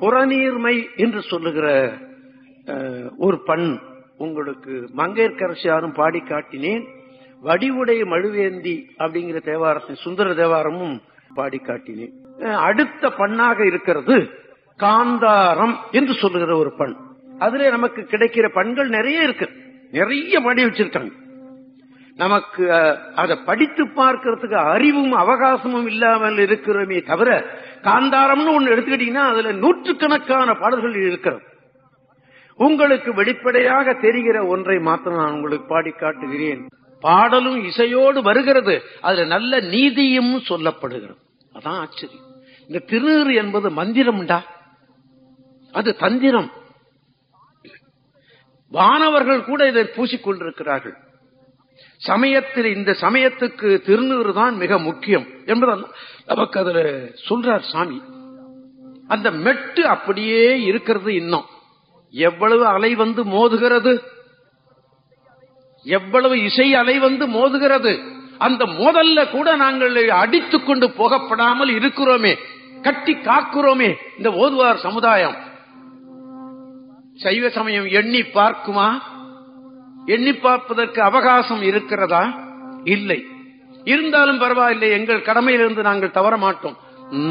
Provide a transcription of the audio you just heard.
புறநீர்மை என்று சொல்லுகிற ஒரு பண் உங்களுக்கு மங்கையர்க்கரசியாரும் பாடி காட்டினேன். வடிவுடைய மழுவேந்தி அப்படிங்கிற தேவாரத்தின் சுந்தர தேவாரமும் பாடி காட்டினேன். அடுத்த பண்ணாக இருக்கிறது காந்தாரம் என்று சொல்லுகிற ஒரு பண். அதுல நமக்கு கிடைக்கிற பண்கள் நிறைய இருக்கு, நிறைய பாடி வச்சிருக்காங்க. நமக்கு அதை படித்து பார்க்கறதுக்கு அறிவும் அவகாசமும் இல்லாமல் இருக்கிறோமே தவிர, காந்தாரம்னு ஒண்ணு எடுத்துக்கிட்டீங்கன்னா அதுல நூற்றுக்கணக்கான பாடல்கள் இருக்கிறது. உங்களுக்கு வெளிப்படையாக தெரிகிற ஒன்றை மாத்திரம் நான் உங்களுக்கு பாடி காட்டுகிறேன். பாடலும் இசையோடு வருகிறது, அதுல நல்ல நீதியும் சொல்லப்படுகிறது. அதான் ஆச்சரியம். இந்த திருநீறு என்பது மந்திரம்டா, அது தந்திரம். வானவர்கள் கூட இதை பூசிக்கொண்டிருக்கிறார்கள். சமயத்தில் இந்த சமயத்துக்கு திருநீறு தான் மிக முக்கியம் என்பதெல்லாம் நமக்கு அதுல சொல்றார் சாமி. அந்த மெட்டு அப்படியே இருக்கிறது. இன்னும் எவ்வளவு அலை வந்து மோதுகிறது, எவ்வளவு இசை அலை வந்து மோதுகிறது. அந்த மோதல்ல கூட நாங்கள் அடித்துக் கொண்டு போகப்படாமல் இருக்கிறோமே, கட்டி காக்கிறோமே இந்த ஓதுவார் சமுதாயம். சைவ சமயம் எண்ணி பார்க்குமா? எண்ணி பார்ப்பதற்கு அவகாசம் இருக்கிறதா? இல்லை. இருந்தாலும் பரவாயில்லை, எங்கள் கடமையிலிருந்து நாங்கள் தவற மாட்டோம்.